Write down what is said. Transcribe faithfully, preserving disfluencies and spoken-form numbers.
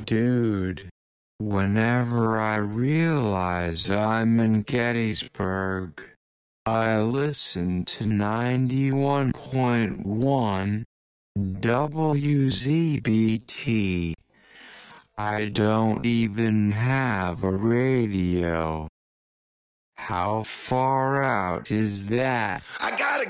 Dude, whenever I realize I'm in Gettysburg, I listen to ninety-one point one W Z B T. I don't even have a radio. How far out is that? I gotta